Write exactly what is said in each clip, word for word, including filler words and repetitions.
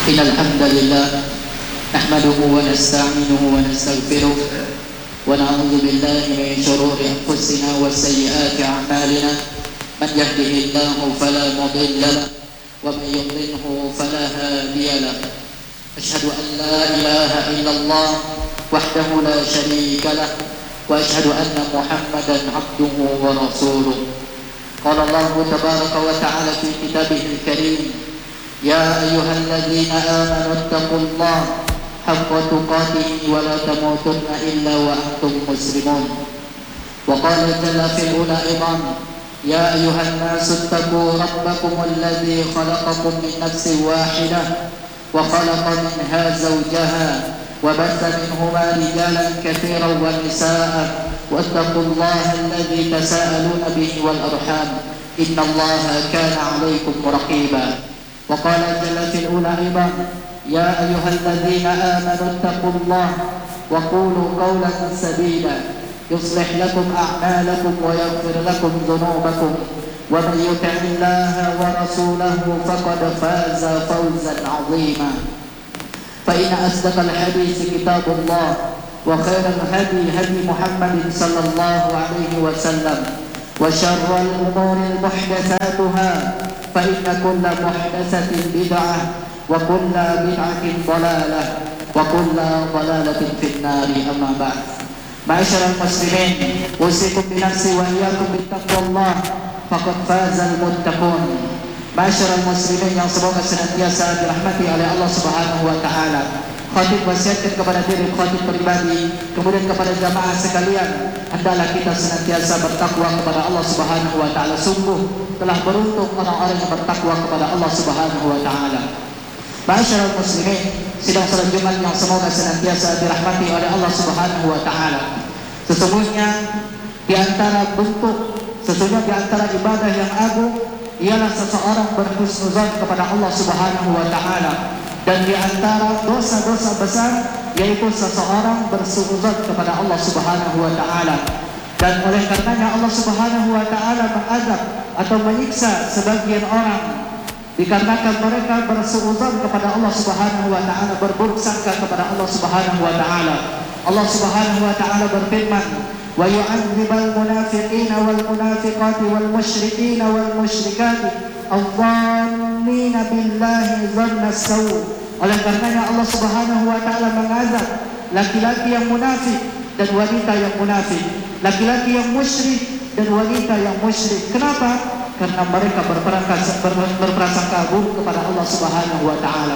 إن الحمد لله نحمده ونستعينه ونستغفره ونعوذ بالله من شرور أنفسنا وسيئات أعمالنا من يهده الله فلا مضل له ومن يضلله فلا هادي له أشهد أن لا إله إلا الله وحده لا شريك له وأشهد أن محمدا عبده ورسوله قال الله تبارك وتعالى في كتابه الكريم يا أيها الذين آمنوا اتقوا الله حق تقاته ولا تموتن إلا وأنتم مسلمون وقال جل في الأولى أيضا يا أيها الناس اتقوا ربكم الذي خلقكم من نفس واحدة وخلق منها زوجها وبث منهما رجالا كثيرا ونساء واتقوا الله الذي تساءلون به والأرحام إن الله كان عليكم رقيبا وقال جل في الأولى أيضا يا أيها الذين آمنوا اتقوا الله وقولوا قولا سديدا يصلح لكم أعمالكم ويغفر لكم ذنوبكم ومن يطع الله ورسوله فقد فاز فوزا عظيما فإن أصدق الحديث كتاب الله وخير الهدي هدي محمد صلى الله عليه وسلم وشر الأمور محدثاتها فإن كل محدثة بدعة وكل بدعة ضلالة وكل ضلالة في النار أما بعد معاشر المسلمين أوصيكم بنفسي وإياكم بتقوى الله فقد فاز المتقون معاشر المسلمين yang semoga senantiasa dirahmati oleh Allah Subhanahu wa taala. Khatib wasiatkan kepada diri khatib pribadi, kemudian kepada jamaah sekalian, hendaklah kita senantiasa bertakwa kepada Allah Subhanahu wa taala. Sungguh telah beruntung orang-orang yang bertakwa kepada Allah Subhanahu wa taala. Ma'asyiral muslimin, sidang salat Jumat yang semoga senantiasa dirahmati oleh Allah Subhanahu wa taala. Sesungguhnya di antara bentuk, sesungguhnya di antara ibadah yang agung ialah seseorang berhusnuzan kepada Allah Subhanahu wa taala. Dan di antara dosa-dosa besar yaitu seseorang bersuudzon kepada Allah Subhanahu wa taala. Dan oleh karenanya Allah Subhanahu wa taala mengazab atau menyiksa sebagian orang dikarenakan mereka bersuudzon kepada Allah Subhanahu wa taala, berburuk sangka kepada Allah Subhanahu wa taala. Allah Subhanahu wa taala berfirman, "Wa yu'adzibal munafiqina wal munafiqati wal musyrikina wal musyrikati adh-dhannina billahi dhanna as-saw." Oleh karenanya Allah Subhanahu wa taala mengazab laki-laki yang munafik dan wanita yang munafik, laki-laki yang musyrik dan wanita yang musyrik. Kenapa? Karena mereka berprasangka berprasangka buruk kepada Allah Subhanahu wa taala.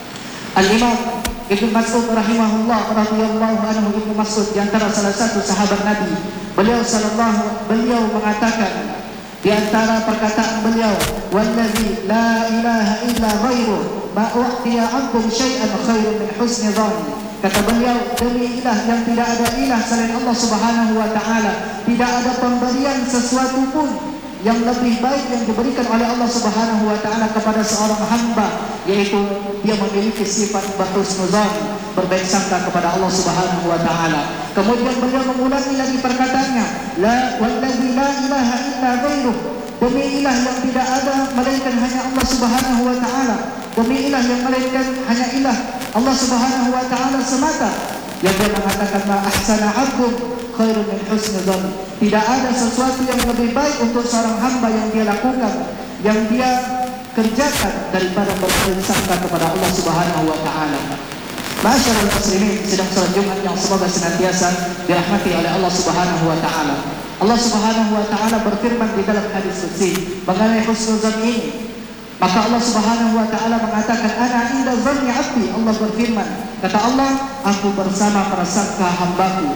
Al-Imam Ibnu Mas'ud rahimahullah radhiyallahu anhu, Ibnu Mas'ud di antara salah satu sahabat Nabi, beliau sallallahu beliau mengatakan di antara perkataan beliau, "Wallazi la ilaha illa ghairuh ma u'tiya 'abdun syai'an khairun min husni dhanni." Kata beliau, demi ilah yang tidak ada ilah selain Allah Subhanahu wa taala, tidak ada pemberian sesuatu pun yang lebih baik yang diberikan oleh Allah Subhanahu wa taala kepada seorang hamba, yaitu dia memiliki sifat berhusnuzan, berbaik sangka kepada Allah Subhanahu wa taala. Kemudian beliau mengulangi lagi perkataannya, la wallazi la ilaha illa ghairuh, demi ilah yang tidak ada melainkan hanya Allah Subhanahu wa taala, demi ilah yang melainkan hanya ilah Allah Subhanahu wa taala semata. Yang dia mengatakan ma ahsana 'abdun khairun min husni dhanni, tidak ada sesuatu yang lebih baik untuk seorang hamba yang dia lakukan, yang dia kerjakan daripada berbaik sangka kepada Allah Subhanahu wa taala. Ma'asyiral muslimin, sidang salat Jumat yang semoga senantiasa dirahmati oleh Allah Subhanahu wa taala. Allah Subhanahu wa taala berfirman di dalam hadis qudsi mengenai husnuzan ini. Maka Allah Subhanahu wa taala mengatakan, "Ana inda dhanni 'abdi." Allah berfirman, kata Allah, aku bersama prasangka hambaku.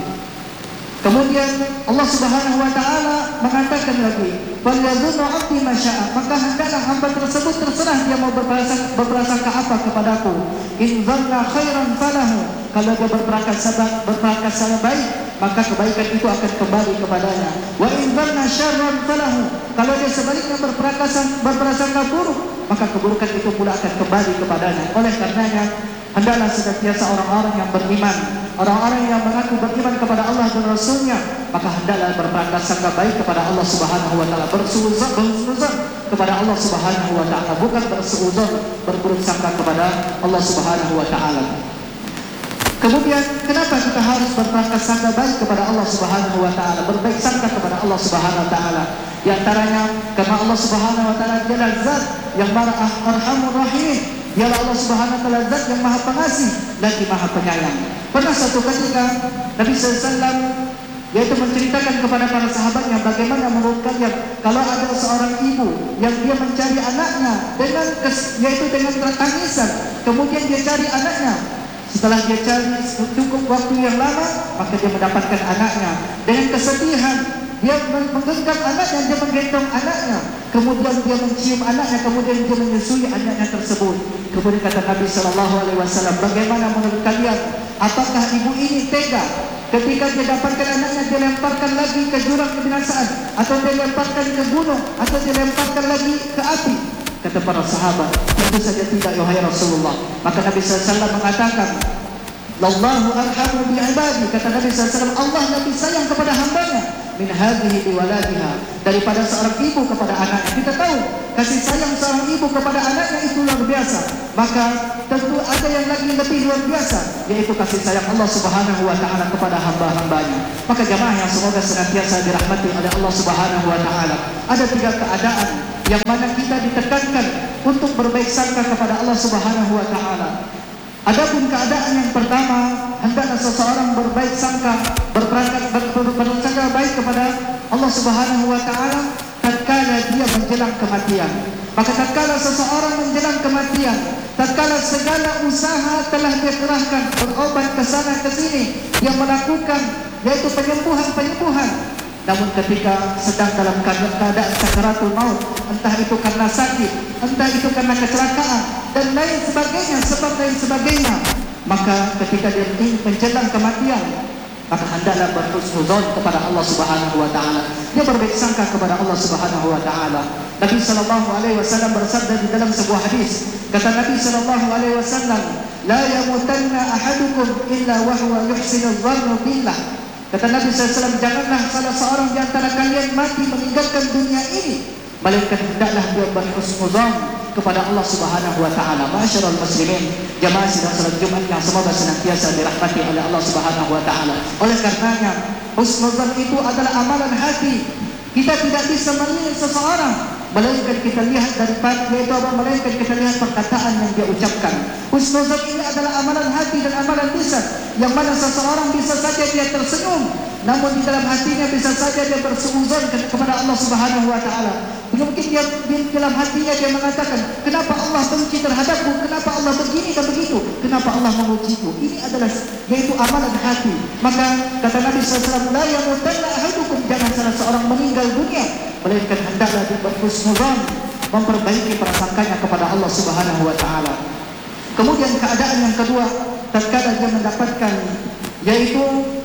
Kemudian Allah Subhanahu wa taala mengatakan lagi, "Falyadhunnu 'abdi ma syaa." Maka hendaklah hamba tersebut terserah dia mau berprasangka, berprasangka apa kepadaku. In dhanna khairan falahu. Kalau dia berprasangka berprasangka baik, maka kebaikan itu akan kembali kepadanya. Wa in dhanna syarran falahu. Kalau dia sebaliknya berprasangka berprasangka buruk, maka keburukan itu pula akan kembali kepadanya. Oleh karenanya hendaklah senantiasa orang-orang yang beriman orang-orang yang mengaku beriman kepada Allah dan Rasulnya, maka hendaklah berprasangka baik kepada Allah Subhanahu wa taala, bersuuzon bersuuzon kepada Allah Subhanahu wa taala, bukan bersuuzon berburuk sangka kepada Allah Subhanahu wa taala. Kemudian kenapa kita harus berprasangka baik kepada Allah Subhanahu wa taala, berbaik sangka kepada Allah Subhanahu wa taala? Di antaranya karena Allah Subhanahu wa taala dialah zat yang Maha Arhamur Rahim. Dialah Allah Subhanahu wa taala zat yang Maha Pengasih lagi Maha Penyayang. Pernah satu ketika Nabi sallallahu alaihi wasallam yaitu menceritakan kepada para sahabatnya bagaimana menurut kalian kalau ada seorang ibu yang dia mencari anaknya dengan yaitu dengan tangisan, kemudian dia cari anaknya. Setelah dia cari cukup waktu yang lama, maka dia mendapatkan anaknya. Dengan kesedihan, dia menggenggam anaknya, dia menggendong anaknya. Kemudian dia mencium anaknya, kemudian dia menyusui anaknya tersebut. Kemudian kata Nabi Shallallahu Alaihi Wasallam, bagaimana menurut kalian? Apakah ibu ini tega? Ketika dia dapatkan anaknya, dia lemparkan lagi ke jurang kebinasaan, atau dia lemparkan ke gunung, atau dia lemparkan lagi ke api? Kata para sahabat, tentu saja tidak, wahai Rasulullah. Maka Nabi sallallahu alaihi wasallam mengatakan, Allahu arhamu bi ibadi. Kata Nabi sallallahu alaihi wasallam, Allah lebih sayang kepada hambanya min hadhihi bi waladiha, daripada seorang ibu kepada anaknya. Kita tahu kasih sayang seorang ibu kepada anaknya itu luar biasa. Maka tentu ada yang lagi lebih luar biasa, yaitu kasih sayang Allah Subhanahu wa taala kepada hamba-hambanya. Maka jamaah yang semoga senantiasa dirahmati oleh Allah Subhanahu wa taala, ada tiga keadaan yang mana kita ditekankan untuk berbaik sangka kepada Allah Subhanahu wa taala. Adapun keadaan yang pertama, hendaklah seseorang berbaik sangka, berperangkat bersangka baik kepada Allah Subhanahu wa taala tatkala dia menjelang kematian. Maka tatkala seseorang menjelang kematian, tatkala segala usaha telah dia kerahkan, berobat ke sana ke sini, dia melakukan yaitu penyembuhan-penyembuhan, namun ketika sedang dalam keadaan sakaratul maut, entah itu karena sakit, entah itu karena kecelakaan dan lain sebagainya, sebab lain sebagainya, maka ketika dia menjelang kematian, maka hendaklah berhusnuzon kepada Allah Subhanahu wa taala. Dia berbaik sangka kepada Allah Subhanahu wa taala. Nabi sallallahu alaihi wasallam bersabda di dalam sebuah hadis, kata Nabi sallallahu alaihi wasallam, la yamutanna ahadukum illa wa huwa yuhsinu dhanna billah. Kata Nabi sallallahu alaihi wasallam, janganlah salah seorang di antara kalian mati meninggalkan dunia ini, melainkan hendaklah dia berhusnuzon kepada Allah Subhanahu wa taala. Ma'asyiral muslimin, jamaah sidang salat Jumat yang semoga senantiasa dirahmati oleh Allah Subhanahu wa taala. Oleh karenanya, husnuzon itu adalah amalan hati. Kita tidak bisa menilai seseorang, melainkan kita lihat daripada yaitu apa? Melainkan kita lihat perkataan yang dia ucapkan. Husnuzon ini adalah amalan hati dan amalan lisan, yang mana seseorang bisa saja dia tersenyum, namun di dalam hatinya bisa saja dia bersuuzon kepada Allah Subhanahu wa taala. Mungkin dia di dalam hatinya dia mengatakan, kenapa Allah benci terhadapku, kenapa Allah begini dan begitu, kenapa Allah mengujiku. Ini adalah yaitu amalan hati. Maka kata Nabi sallallahu alaihi wasallam, la yamutanna ahadukum, jangan salah seorang meninggal dunia, melainkan hendaklah dia berhusnuzon, memperbaiki prasangkanya kepada Allah Subhanahu wa taala. Kemudian keadaan yang kedua, tatkala dia mendapatkan yaitu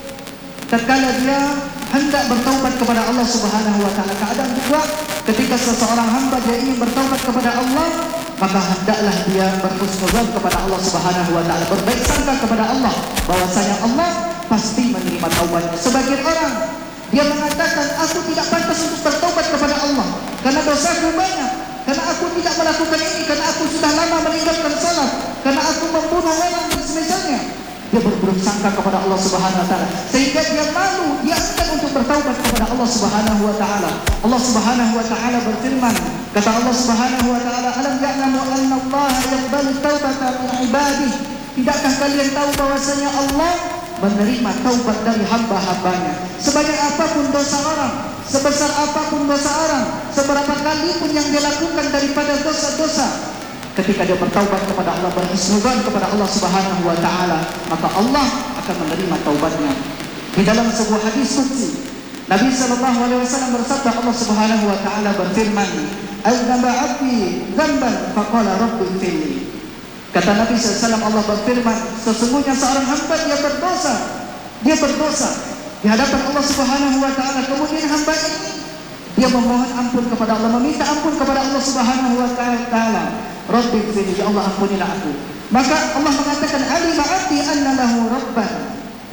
tatkala dia hendak bertaubat kepada Allah Subhanahu wa taala. Keadaan kedua, ketika seseorang hamba dia ingin bertaubat kepada Allah, maka hendaklah dia berhusnuzon kepada Allah Subhanahu wa taala, berbaik sangka kepada Allah bahwasanya Allah pasti menerima taubatnya. Sebagian orang dia mengatakan, aku tidak pantas untuk bertaubat kepada Allah karena dosaku banyak, karena aku tidak melakukan ini, karena aku sudah lama meninggalkan salat, karena aku membunuh orang dan semisalnya. Dia berburuk sangka kepada Allah Subhanahu wa taala, sehingga dia malu, dia enggan untuk bertaubat kepada Allah Subhanahu wa taala. Allah Subhanahu wa taala berfirman, kata Allah Subhanahu wa taala, alam ya'lamu anna Allah yaqbalu taubata min ibadihi. Tidakkah kalian tahu bahwasanya Allah menerima taubat dari hamba-hambanya? Sebanyak apapun dosa orang, sebesar apapun dosa orang, seberapa kali pun yang dia lakukan daripada dosa-dosa, ketika dia bertaubat kepada Allah, berhusnuzon kepada Allah Subhanahu wa taala, maka Allah akan menerima taubatnya. Di dalam sebuah hadis qudsi, Nabi sallallahu alaihi wasallam bersabda, Allah Subhanahu wa taala berfirman, "Aznaba 'abdi dzamban faqala rabbi ighfirli." Kata Nabi sallallahu alaihi wasallam, Allah berfirman, sesungguhnya seorang hamba dia berdosa, dia berdosa di hadapan Allah Subhanahu wa taala. Kemudian hamba ini dia memohon ampun kepada Allah, meminta ampun kepada Allah Subhanahu wa taala. Rabbi ighfirli, ya Allah ampunilah aku. Maka Allah mengatakan, alima 'abdi anna lahu rabban.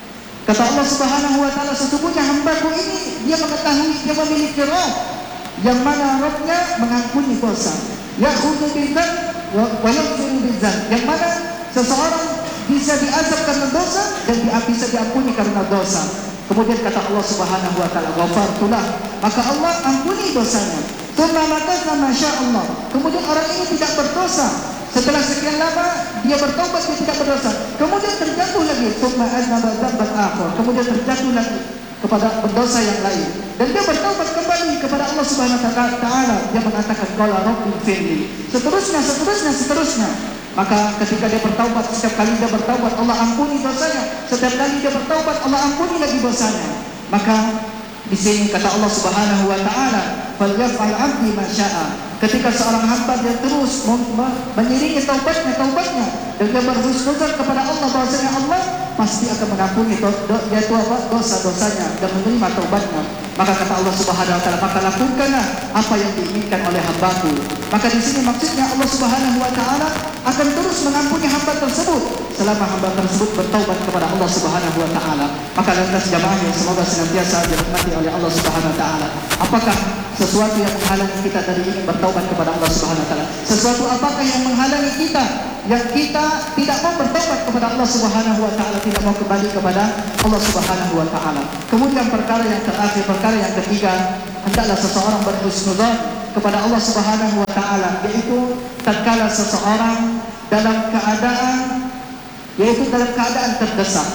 Kata Allah Subhanahu wa taala, sesungguhnya hambaku ini dia mengetahui, dia memiliki Rabb, yang mana Rabbnya mengampuni dosa. Ya'khudhu bidzan wa yaghfiru bidzan, yang mana seseorang bisa diazab karena dosa dan dia bisa diampuni karena dosa. Kemudian kata Allah Subhanahu wa taala, ghafartulah, maka Allah ampuni dosanya. Tsumma makatha ma Allah. Kemudian orang ini tidak berdosa. Setelah sekian lama dia bertobat, dia tidak berdosa. Kemudian terjatuh lagi, tsumma aznaba dzamban akhar. Kemudian terjatuh lagi kepada berdosa yang lain. Dan dia bertobat kembali kepada Allah Subhanahu wa taala. Dia mengatakan qala rabbi firli. Seterusnya, seterusnya, seterusnya. Maka ketika dia bertaubat, setiap kali dia bertaubat Allah ampuni dosanya. Setiap kali dia bertaubat Allah ampuni lagi dosanya. Maka di sini kata Allah Subhanahu wa taala, "Falyaf'al 'abdi ma syaa." Ketika seorang hamba dia terus mengiringi taubatnya, taubatnya dan dia berhusnuzan kepada Allah bahwasanya Allah pasti akan mengampuni yaitu apa? Dosa-dosanya dan menerima taubatnya. Maka kata Allah Subhanahu wa taala, maka lakukanlah apa yang diinginkan oleh hambaku. Maka di sini maksudnya Allah Subhanahu wa taala akan terus mengampuni hamba tersebut selama hamba tersebut bertaubat kepada Allah Subhanahu wa taala. Maka lantas jamaah yang semoga senantiasa dirahmati oleh Allah Subhanahu wa taala. Apakah sesuatu yang menghalangi kita dari ingin bertaubat kepada Allah Subhanahu wa taala? Sesuatu apakah yang menghalangi kita yang kita tidak mau bertaubat kepada Allah Subhanahu wa taala, tidak mau kembali kepada Allah Subhanahu wa taala? Kemudian perkara yang terakhir, perkara yang ketiga, hendaklah seseorang berhusnuzan kepada Allah Subhanahu wa taala, yaitu tatkala seseorang dalam keadaan yaitu dalam keadaan terdesak.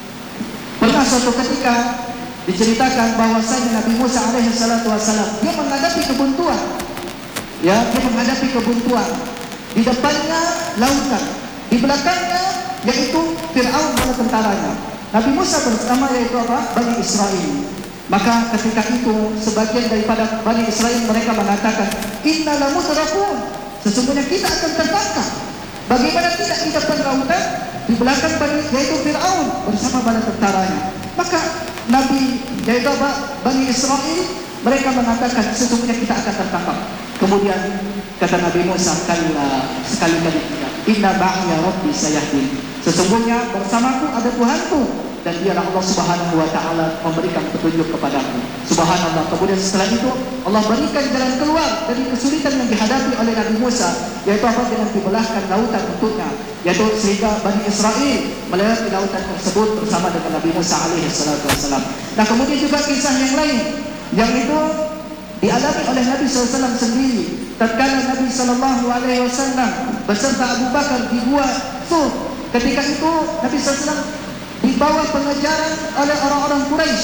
Pernah suatu ketika diceritakan bahwasanya Nabi Musa alaihi salatu wasalam dia menghadapi kebuntuan. Ya, dia menghadapi kebuntuan. Di depannya lautan, di belakangnya yaitu Fir'aun dan tentaranya. Nabi Musa bersama yaitu apa? Bani Israel. Maka ketika itu sebagian daripada Bani Israel mereka mengatakan, "Inna lamudrakun." Sesungguhnya kita akan tertangkap. Bagaimana tidak di depan lautan, di belakang Bani yaitu Fir'aun bersama bala tentaranya. Maka Nabi yaitu apa? Bani Israel mereka mengatakan sesungguhnya kita akan tertangkap. Kemudian kata Nabi Musa, "Kalla, sekali-kali tidak. Inna ma'iya rabbi sayahdin." Sesungguhnya bersamaku ada Tuhanku dan dialah Allah Subhanahu wa taala memberikan petunjuk kepadaku. Subhanallah. Kemudian setelah itu Allah berikan jalan keluar dari kesulitan yang dihadapi oleh Nabi Musa, yaitu apa? Dengan dibelahkan lautan untuknya, yaitu sehingga Bani Israel melewati lautan tersebut bersama dengan Nabi Musa alaihi salatu wasalam. Nah, kemudian juga kisah yang lain yang itu dialami oleh Nabi shallallahu alaihi wasallam sendiri tatkala Nabi shallallahu alaihi wasallam beserta Abu Bakar di gua Thur. Ketika itu Nabi shallallahu alaihi wasallam dibawa pengejaran oleh orang-orang Quraisy,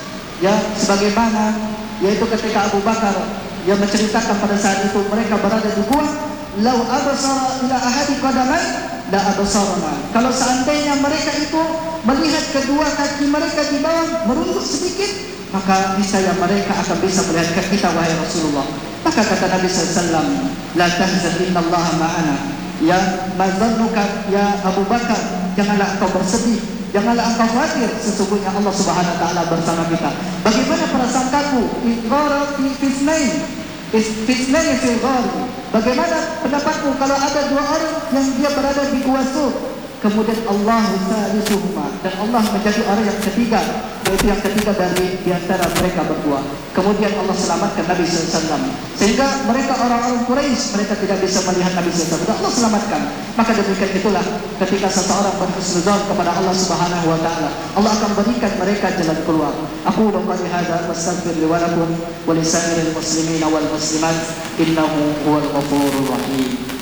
ya sebagaimana yaitu ketika Abu Bakar yang menceritakan pada saat itu mereka berada di gua, "Lau absara ila ahadi qadamai la absarna." Kalau seandainya mereka itu melihat kedua kaki mereka di bawah merunduk sedikit, maka niscaya mereka akan bisa melihat kita, wahai Rasulullah. Maka kata Nabi shallallahu alaihi wasallam, "La tahzan, innallaha ma'ana." Ya mazannuka ya Abu Bakar, janganlah engkau bersedih, janganlah engkau khawatir, sesungguhnya Allah Subhanahu wa taala bersama kita. Bagaimana prasangkaku? Iqara fi fitnain, fitnain fil ghar. Bagaimana pendapatmu kalau ada dua orang yang dia berada di gua Thur, kemudian Allah salisuhuma, dan Allah menjadi orang yang ketiga, yaitu yang ketiga dari di antara mereka berdua. Kemudian Allah selamatkan Nabi shallallahu alaihi wasallam, sehingga mereka orang-orang Quraisy mereka tidak bisa melihat Nabi shallallahu alaihi wasallam. Allah selamatkan. Maka demikian itulah ketika seseorang berhusnuzan kepada Allah Subhanahu wa taala, Allah akan berikan mereka jalan keluar. Aku qali hadza wastaghfir li wa lakum wa li sa'iril muslimin wal muslimat innahu huwal ghafurur rahim.